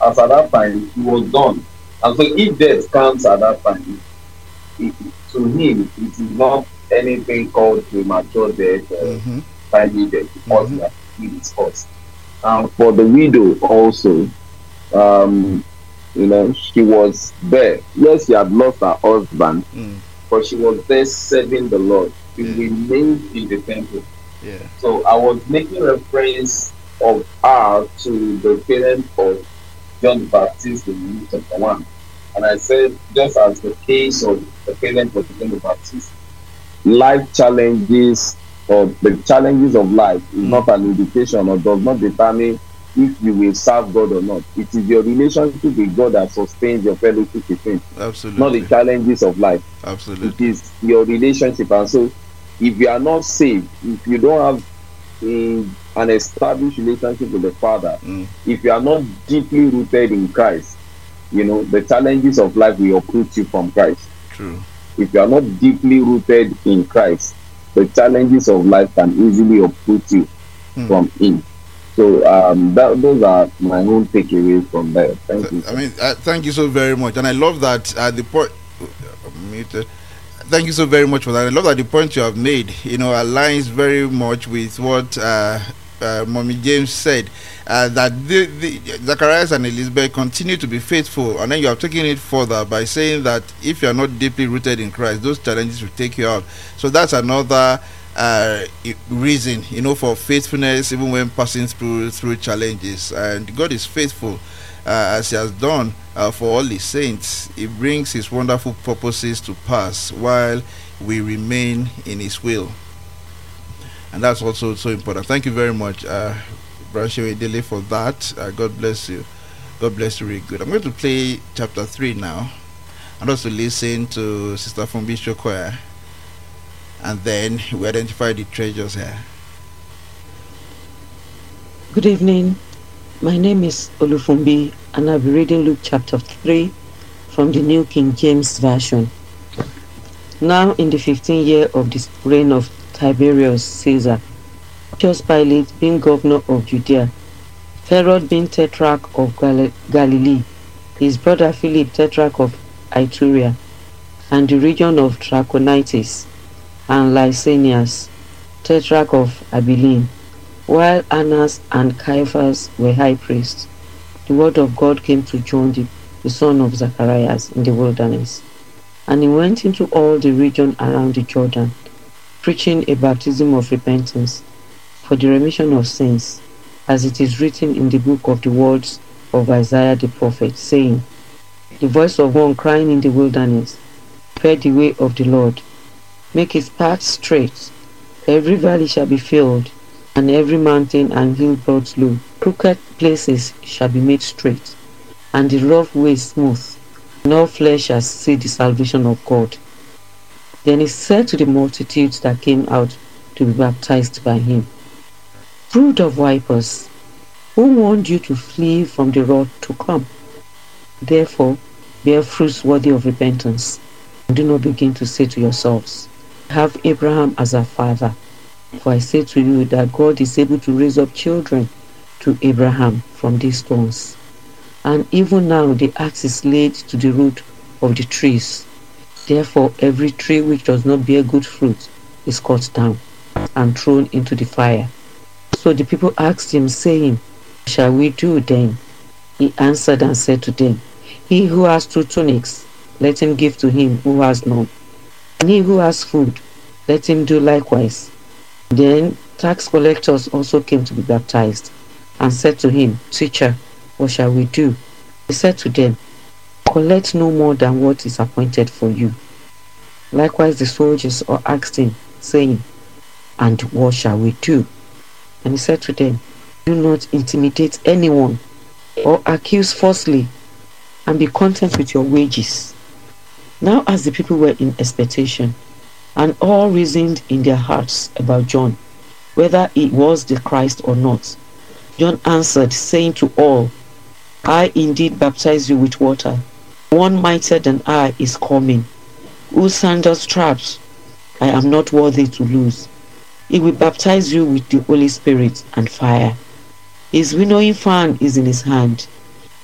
as at that time, he was done. And so if death comes at that time, it, to him, it is not anything called premature death or Mm-hmm. timely death because Mm-hmm. he has killed his first. And for the widow also, um, she was there. Yes, she had lost her husband, Mm. but she was there serving the Lord. She Yeah. remained in the temple. Yeah. So I was making reference of her to the parent of John the Baptist in Luke chapter 1. And I said, just as the case of the parent of John the Baptist, life challenges or the challenges of life is Mm. not an indication or does not determine if you will serve God or not. It is your relationship with God that sustains your fellowship with Him, not the Absolutely. challenges of life. It Absolutely. is your relationship. And so, if you are not saved, if you don't have an established relationship with the Father, Mm. if you are not deeply rooted in Christ, the challenges of life will uproot you from Christ. True. If you are not deeply rooted in Christ, the challenges of life can easily uproot you Mm. from Him. So those are my own takeaways from there. Thank you. I mean, thank you so very much, and I love that the point. Thank you so very much for that. I love that the point you have made, aligns very much with what Mommy James said. That the Zacharias and Elizabeth continue to be faithful, and then you have taken it further by saying that if you are not deeply rooted in Christ, those challenges will take you out. So that's another reason, for faithfulness, even when passing through challenges. And God is faithful, as He has done for all His saints. He brings His wonderful purposes to pass while we remain in His will, and that's also so important. Thank you very much, Brashewe Dele, for that. God bless you. God bless you. Really good. I'm going to play chapter 3 now, and also listen to Sister Fumbi Shokoya, and then we identify the treasures here. Good evening. My name is Olufumbi, and I'll be reading Luke chapter 3 from the New King James Version. Now, in the 15th year of the reign of Tiberius Caesar, Pontius Pilate being governor of Judea, Herod being tetrarch of Galilee, his brother Philip tetrarch of Iturea, and the region of Trachonitis, and Lysanias, tetrarch of Abilene, while Annas and Caiaphas were high priests, the word of God came to John, the son of Zacharias, in the wilderness. And he went into all the region around the Jordan, preaching a baptism of repentance for the remission of sins, as it is written in the book of the words of Isaiah the prophet, saying, the voice of one crying in the wilderness, prepare the way of the Lord, make his path straight. Every valley shall be filled, and every mountain and hill brought low. Crooked places shall be made straight, and the rough way smooth, and all flesh shall see the salvation of God. Then he said to the multitudes that came out to be baptized by him, brood of vipers, who warned you to flee from the wrath to come? Therefore, bear fruits worthy of repentance, and do not begin to say to yourselves, have Abraham as our father. For I say to you that God is able to raise up children to Abraham from these stones. And even now the axe is laid to the root of the trees. Therefore every tree which does not bear good fruit is cut down and thrown into the fire. So the people asked him, saying, what shall we do then? He answered and said to them, he who has 2 tunics, let him give to him who has none. And he who has food, let him do likewise. Then tax collectors also came to be baptized, and said to him, teacher, what shall we do? He said to them, collect no more than what is appointed for you. Likewise the soldiers asked him, saying, and what shall we do? And he said to them, do not intimidate anyone, or accuse falsely, and be content with your wages. Now as the people were in expectation, and all reasoned in their hearts about John, whether he was the Christ or not, John answered, saying to all, I indeed baptize you with water. One mightier than I is coming, whose sandals straps I am not worthy to loose. He will baptize you with the Holy Spirit and fire. His winnowing fan is in his hand,